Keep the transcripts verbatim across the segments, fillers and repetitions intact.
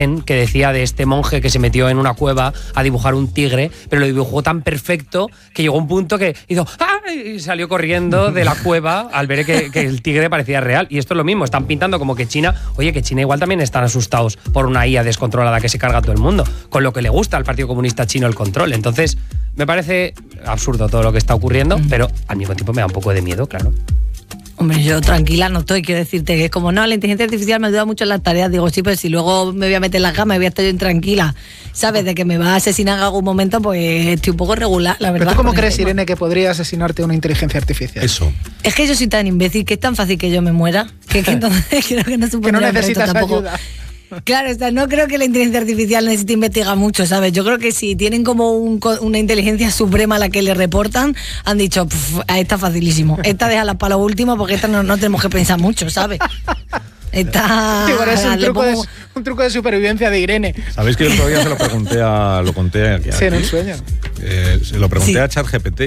que decía de este monje que se metió en una cueva a dibujar un tigre, pero lo dibujó tan perfecto que llegó un punto que hizo ¡ah! Y salió corriendo de la cueva al ver que, que el tigre parecía real. Y esto es lo mismo, están pintando como que China, oye, que China igual también están asustados por una I A descontrolada que se carga a todo el mundo, con lo que le gusta al Partido Comunista Chino el control. Entonces, me parece absurdo todo lo que está ocurriendo, mm. pero al mismo tiempo me da un poco de miedo, claro. Hombre, yo tranquila no estoy, quiero decirte que es como, no, la inteligencia artificial me ayuda mucho en las tareas. Digo, sí, pero si luego me voy a meter en las gamas y voy a estar yo intranquila, ¿sabes? De que me va a asesinar en algún momento, pues estoy un poco regular, la verdad. ¿Pero tú cómo crees, Irene, que podría asesinarte una inteligencia artificial? Eso. Es que yo soy tan imbécil que es tan fácil que yo me muera, que, que entonces creo que no supondría que no necesitas tampoco. ayuda. Claro, o sea, no creo que la inteligencia artificial necesite investigar mucho, ¿sabes? Yo creo que si tienen como un, una inteligencia suprema a la que le reportan, han dicho, esta facilísimo, esta déjala para lo último porque esta no, no tenemos que pensar mucho, ¿sabes? Esta... Sí, bueno, es un truco, pongo... de, un truco de supervivencia de Irene. ¿Sabéis que el otro día se lo pregunté a... Lo conté aquí? Sí, en un sueño. Eh, se lo pregunté sí. a ChatGPT.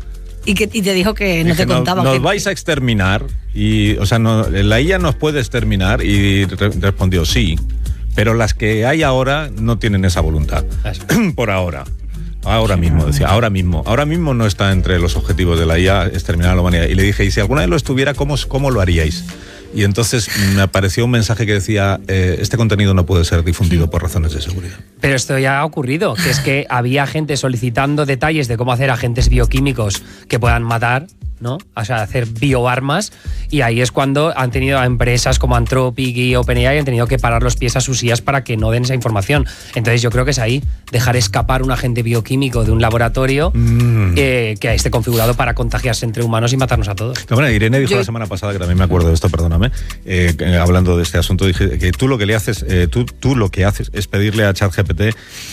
Y, que, y te dijo que no Dije, te contaba. No, nos que... vais a exterminar. Y, o sea, no, la I A nos puede exterminar. Y re- respondió sí. Pero las que hay ahora no tienen esa voluntad. Por ahora. Ahora mismo, decía, ahora mismo. Ahora mismo no está entre los objetivos de la I A exterminar a la humanidad. Y le dije, y si alguna vez lo estuviera, ¿cómo, cómo lo haríais? Y entonces me apareció un mensaje que decía, eh, este contenido no puede ser difundido por razones de seguridad. Pero esto ya ha ocurrido, que es que había gente solicitando detalles de cómo hacer agentes bioquímicos que puedan matar, ¿no? O sea, hacer bioarmas, y ahí es cuando han tenido a empresas como Anthropic y OpenAI han tenido que parar los pies a sus I As para que no den esa información. Entonces yo creo que es ahí, dejar escapar un agente bioquímico de un laboratorio mm. eh, que esté configurado para contagiarse entre humanos y matarnos a todos. No, bueno, Irene dijo yo... la semana pasada, que también me acuerdo de esto, perdóname, eh, que, hablando de este asunto, dije que tú lo que le haces, eh, tú, tú lo que haces es pedirle a ChatGPT,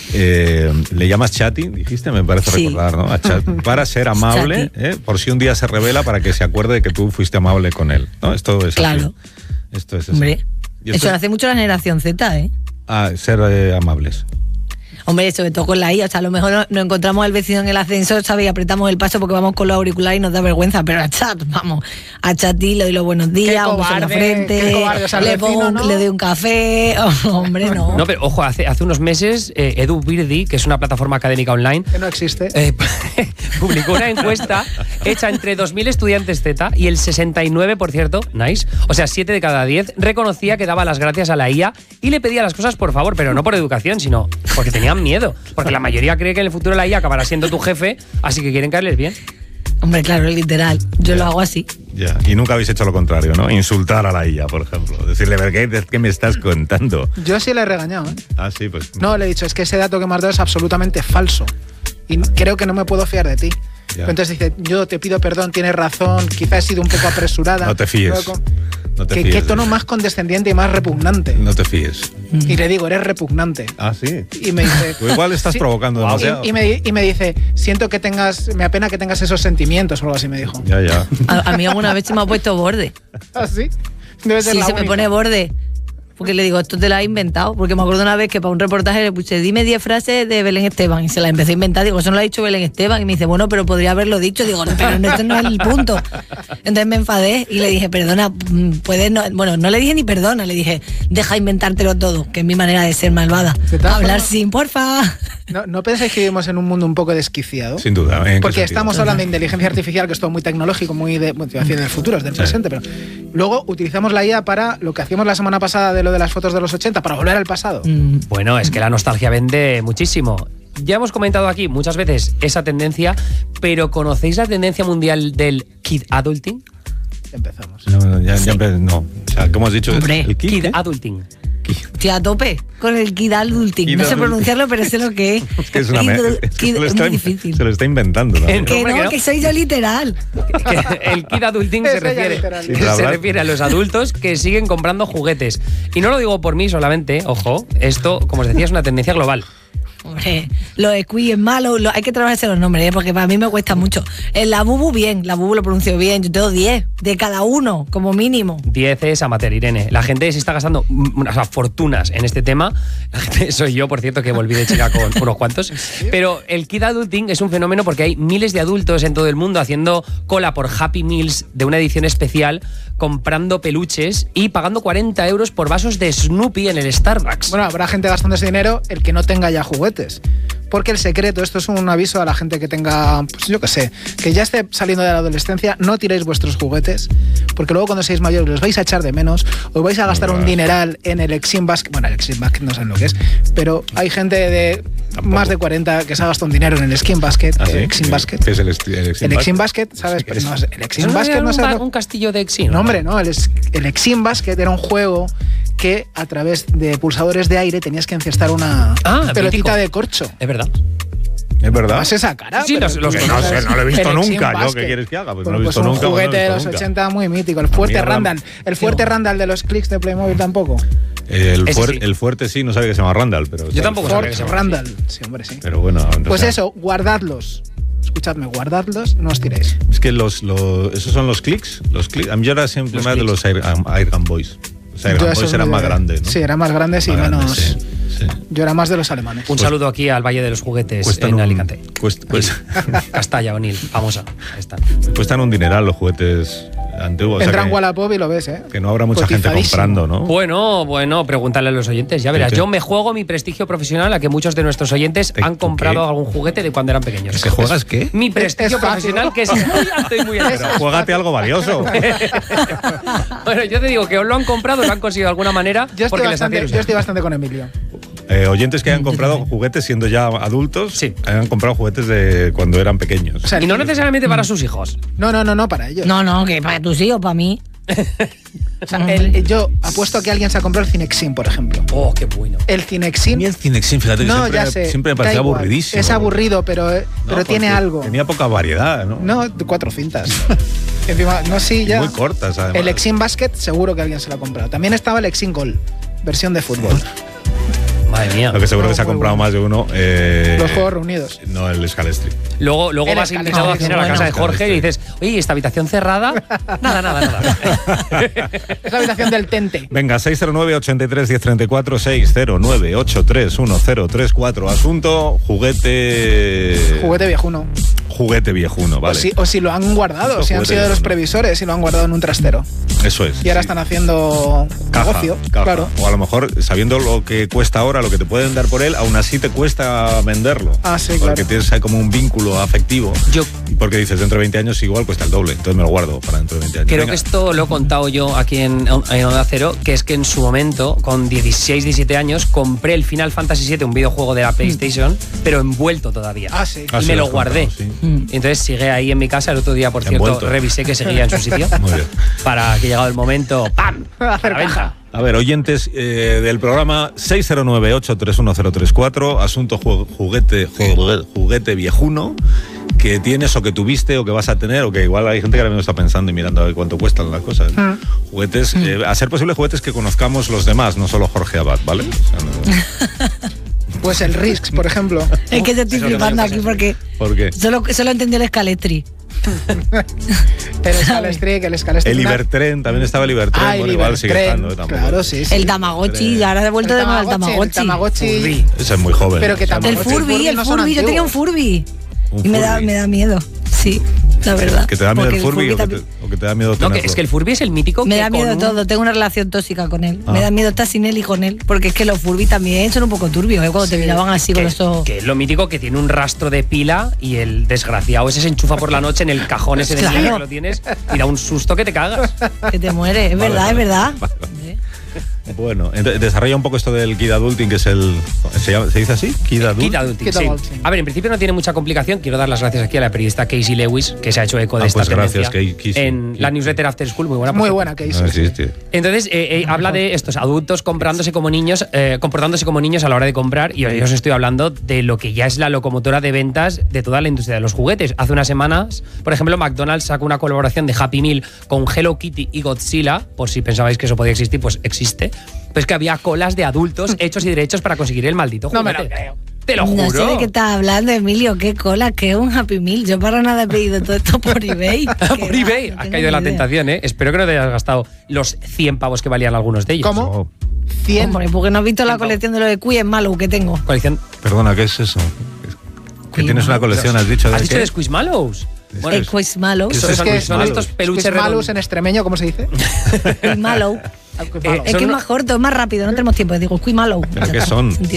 eh, le llamas Chati, dijiste, me parece sí. recordar, ¿no? A Chat, para ser amable, eh, por si un día se revela, para que se acuerde de que tú fuiste amable con él, ¿no? Esto es claro. así. Esto es así. Hombre, esto eso lo hace mucho la generación Z, ¿eh? Ah, ser eh, amables. Hombre, sobre todo con la I A, o sea, a lo mejor nos, nos encontramos al vecino en el ascensor, ¿sabes? Y apretamos el paso porque vamos con los auriculares y nos da vergüenza, pero a Chat, vamos, a Chat y le doy los buenos días, un beso en la frente, cobarde, o sea, le, vecino, pongo, ¿no? le doy un café, oh, hombre, no. No, pero ojo, hace, hace unos meses eh, EduBirdie, que es una plataforma académica online, que no existe, eh, publicó una encuesta hecha entre dos mil estudiantes Z y el sesenta y nueve por ciento, nice, o sea, siete de cada diez, reconocía que daba las gracias a la I A y le pedía las cosas por favor, pero no por educación, sino porque tenían miedo, porque la mayoría cree que en el futuro la I A acabará siendo tu jefe, así que quieren caerles bien. Hombre, claro, literal. Yo ya. lo hago así. Ya. Y nunca habéis hecho lo contrario, ¿no? Insultar a la I A, por ejemplo. Decirle, ¿qué, qué me estás contando? Yo sí le he regañado, ¿eh? Ah, sí, pues... No, le he dicho, es que ese dato que me has dado es absolutamente falso. Y creo que no me puedo fiar de ti. Entonces dice, yo te pido perdón, tienes razón, quizás he sido un poco apresurada. No te fíes. Con... No te ¿Qué, fíes. ¿Qué tono más condescendiente y más repugnante? No te fíes. Y le digo, eres repugnante. Ah, sí. Y me dice... Tú igual estás sí, provocando demasiado. Y, y, me, y me dice, siento que tengas, me apena que tengas esos sentimientos o algo así, me dijo. Ya, ya. A, a mí alguna vez se me ha puesto borde. ¿Ah, sí? Debe ser sí, la se única. me pone borde. Porque le digo, esto te lo has inventado. Porque me acuerdo una vez que para un reportaje le puse, dime diez frases de Belén Esteban. Y se las empecé a inventar. Digo, eso no lo ha dicho Belén Esteban. Y me dice, bueno, pero podría haberlo dicho. Digo, no, pero este no es el punto. Entonces me enfadé y le dije, perdona, puedes no. Bueno, no le dije ni perdona. Le dije, deja inventártelo todo, que es mi manera de ser malvada. Hablar sin, porfa. ¿No, ¿No pensáis que vivimos en un mundo un poco desquiciado? Sin duda. ¿En Porque qué estamos sentido? hablando de inteligencia artificial, que es todo muy tecnológico, muy de, bueno, del futuro, es del presente, pero luego utilizamos la I A para lo que hacíamos la semana pasada de lo de las fotos de los ochenta, para volver al pasado. Mm. Bueno, es que la nostalgia vende muchísimo. Ya hemos comentado aquí muchas veces esa tendencia, pero ¿conocéis la tendencia mundial del kid adulting? Empezamos. No, no, ya, Sí. ya empe- no. O sea, ¿cómo has dicho? Hombre, ¿El kid? Kid ¿eh? adulting. Estoy a tope con el kid adulting. Kid No sé adulting. pronunciarlo, pero sé lo que es. Es que es una... Kid- me- es, que kid- se, lo es está, muy difícil. se lo está inventando. ¿no? En- Que Hombre, no, que no. que soy yo literal. Que el kid adulting se Es ella, refiere, literal. Sí, pero se hablar- refiere a los adultos que siguen comprando juguetes. Y no lo digo por mí solamente, ojo, esto, como os decía, es una tendencia global. Hombre, los Squee es malo, lo, hay que trabajarse los nombres, ¿eh? Porque para mí me cuesta mucho. En la Bubu, bien, la Bubu lo pronuncio bien, yo tengo diez de cada uno, como mínimo. diez es amateur, Irene. La gente se está gastando mm, o sea, fortunas en este tema. La gente, soy yo, por cierto, que volví de China con unos cuantos. Pero el Kid Adulting es un fenómeno porque hay miles de adultos en todo el mundo haciendo cola por Happy Meals de una edición especial, comprando peluches y pagando cuarenta euros por vasos de Snoopy en el Starbucks. Bueno, habrá gente gastando ese dinero el que no tenga ya juguetes. Porque el secreto, esto es un aviso a la gente que tenga, pues yo qué sé, que ya esté saliendo de la adolescencia, no tiréis vuestros juguetes, porque luego cuando seáis mayores los vais a echar de menos, os vais a gastar un dineral en el Exim Basket. Bueno, el Exim Basket no saben lo que es, pero hay gente de Tampoco. más de cuarenta que se ha gastado un dinero en el Exim Basket. ¿Ah, sí? el Exim Basket. ¿Qué es el, Exim el Basket? Exim Basket, ¿sabes? Pero no, el Exim Basket no es es un castillo de Exim. No, hombre, no, el, el Exim Basket era un juego que a través de pulsadores de aire tenías que encestar una ah, pelotita mítico. de corcho. Es verdad. Es verdad. ¿Vas esa cara? Sí, los, los que no sé, no lo he visto el nunca. Exim ¿Yo qué quieres que haga? Pues bueno, no lo he visto pues nunca. un juguete no lo he de visto los nunca. ochenta muy mítico. El fuerte Mierda. Randall. El fuerte Randall de los clics de Playmobil tampoco. El, Ese fuer- sí. el fuerte sí, no sabía que se llama Randall. Pero Yo tampoco sabía que se Fort llama Randall. Sí, hombre, sí. Pero bueno. Pues entonces, eso, guardadlos. Escuchadme, guardadlos, no os tiréis. Es que los, los, esos son los clics. Los clics. A mí yo era siempre Los más de clics. los Air, um, Air Gun Boys. Los Air Yo Gun eso Boys es eran muy más de- grandes, ¿no? Sí, eran más grandes y Más menos. grandes, sí, sí. Yo era más de los alemanes. Un saludo aquí al Valle de los Juguetes Cuestan en un- Alicante. cuest- pues- Castalla, O'Neill, famosa. Ahí están. Cuestan un dineral los juguetes antiguos. o sea Entra en que, Wallapop y lo ves, ¿eh? que no habrá mucha gente Cotizadísimo. comprando, ¿no? Bueno, bueno, pregúntale a los oyentes, ya verás. ¿Qué? Yo me juego mi prestigio profesional a que muchos de nuestros oyentes ¿Qué? han comprado ¿Qué? algún juguete de cuando eran pequeños. ¿Que juegas qué? Mi prestigio Es fácil. profesional, que es muy alto y muy alto. Pero juégate algo valioso. Bueno, yo te digo que os lo han comprado, lo han conseguido de alguna manera Yo estoy, porque les bastante, hacía yo estoy bastante con Emilio. Eh, oyentes que hayan comprado juguetes siendo ya adultos, Sí. hayan comprado juguetes de cuando eran pequeños. O sea, Y no el- necesariamente para sus hijos. No, no, no, no, para ellos. No, no, que para tus hijos, para mí. O sea, el- yo apuesto a que alguien se ha comprado el Cinexin, por ejemplo. Oh, qué bueno. El Cinexin. Y el Cinexin, fíjate que No, siempre, ya sé. siempre me da parecía igual. aburridísimo. Es aburrido, pero, eh, No, pero tiene porque algo. Tenía poca variedad, ¿no? No, cuatro cintas. Encima, no, sí, Y ya. muy cortas, además. El Exim Basket, seguro que alguien se lo ha comprado. También estaba el Exim Goal, versión de fútbol. Madre mía. Lo que seguro No, que se ha muy comprado bueno. más de uno. Eh, Los Juegos Reunidos. No, el Scalestri. Luego, luego El vas escalera, invitado a qué cenar a la bueno. casa de Jorge y dices, oye, ¿esta habitación cerrada? Nada, nada, nada. Es la habitación del Tente. Venga, seis cero nueve, ochenta y tres, diez treinta y cuatro, seis cero nueve, ochenta y tres, diez treinta y cuatro. Asunto, juguete... Juguete viejuno. Juguete viejuno, vale. O, si, o si lo han guardado, si han Juguete sido de los viejuno. previsores y lo han guardado en un trastero. Eso es. Y ahora sí. están haciendo Caja, negocio. caja. Claro. O a lo mejor, sabiendo lo que cuesta ahora, lo que te pueden dar por él, aún así te cuesta venderlo. Ah, sí, Porque claro. tienes ahí como un vínculo afectivo. Yo Porque dices, dentro de veinte años igual cuesta el doble. Entonces me lo guardo para dentro de veinte años. creo Venga. que esto lo he contado yo aquí en, en Onda Cero, que es que en su momento, con dieciséis, diecisiete años, compré el Final Fantasy siete, un videojuego de la PlayStation, pero envuelto todavía. Ah, sí. Ah, y sí, me lo lo has guardé. contado, sí. Y entonces sigue ahí en mi casa. El otro día, por cierto, Envuelto. revisé que seguía en su sitio. Muy bien. Para que llegado el momento, ¡pam! A Hacer la venta. caja. A ver, oyentes eh, del programa seis cero nueve, ocho tres uno cero tres cuatro, asunto ju- juguete, juguete, juguete viejuno que tienes o que tuviste o que vas a tener o que igual hay gente que ahora mismo está pensando y mirando a ver cuánto cuestan las cosas. Mm. Juguetes, eh, a ser posible juguetes que conozcamos los demás, no solo Jorge Abad, ¿vale? O sea, no- Pues el Risks, por ejemplo. Es que te estoy Eso es lo flipando que aquí pasa. porque ¿Por qué? solo, solo entendí el escaletri. El Scalestric, el Scalestric. El Ibertren, también estaba el Ibertren, Ah, el bueno, igual sigue Ibertren, estando. eh, tampoco. claro, sí, sí. El Tamagotchi, ahora he vuelto de moda el El Tamagotchi. Tamagotchi. Ese es muy joven. Pero que O sea, tampoco- El Tamagotchi, Furby, el no son Furby, yo tenía un antiguos. Furby. Un Y me da, Furby. me da miedo, sí, la verdad. ¿Que te da miedo Porque el Furby, o, que también- te, o que te da miedo No, tenerlo? que es que el Furby es el mítico Me que da con miedo un- todo, tengo una relación tóxica con él. Ah. Me da miedo estar sin él y con él, porque es que los Furby también son un poco turbios, ¿eh? Cuando te miraban así con que, esos... que es lo mítico que tiene un rastro de pila y el desgraciado ese se enchufa por la noche en el cajón ese de Claro. mierda que lo tienes y da un susto que te cagas. Que te mueres, es Vale, verdad, vale. es verdad. Vale, vale. Hombre. Bueno, ent- desarrolla un poco esto del Kid Adulting, que es el... ¿Se, llama- ¿se dice así? Kid Adulting. Kid Adulting, Kid sí. Adulting. A ver, en principio no tiene mucha complicación. Quiero dar las gracias aquí a la periodista Casey Lewis, que se ha hecho eco de Ah, esta pues gracias, tendencia Casey. en la newsletter After School, muy buena. por Muy cierto. buena, que No existe. Entonces, eh, eh, habla de estos adultos comprándose como niños, eh, comportándose como niños a la hora de comprar, y yo os estoy hablando de lo que ya es la locomotora de ventas de toda la industria de los juguetes. Hace unas semanas, por ejemplo, McDonald's sacó una colaboración de Happy Meal con Hello Kitty y Godzilla, por si pensabais que eso podía existir, pues existe. Pues que había colas de adultos hechos y derechos para conseguir el maldito No juguete. me lo creo. Te lo No juro. sé de qué estás hablando, Emilio. Qué cola, qué es un Happy Meal. Yo para nada he pedido todo esto por eBay. Por Qué eBay. va, no Has tengo caído en la ni idea. tentación, ¿eh? Espero que no te hayas gastado los cien pavos que valían algunos de ellos. ¿Cómo? Oh, cien. Hombre, porque no has visto la Cien pavos. colección de los de Quiz Malo que tengo. Colección. perdona, ¿qué es eso? Que Cuy tienes una Mallows. colección, has dicho. ¿Has ¿de dicho qué? de Squishmallows? El Quiz Malo. ¿Qué es Son, eso? son- que- son estos peluches Squishmallows redondos. en extremeño, ¿cómo se dice? Quiz Malo. Ah, Quiz Eh, Mallows. Es Son que es uno- más corto, es más rápido, no tenemos tiempo. Digo, Quiz Malo. ¿Pero qué son?